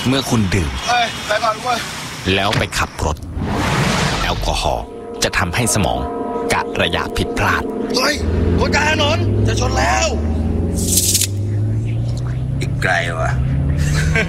เมื่อคุณดื่มไปก่อนเว้ยแล้วไปขับรถแอลกอฮอล์จะทำให้สมองกะระยะผิดพลาดเฮ้ยคนกลางถนนจะชนแล้วอีกไกลวะ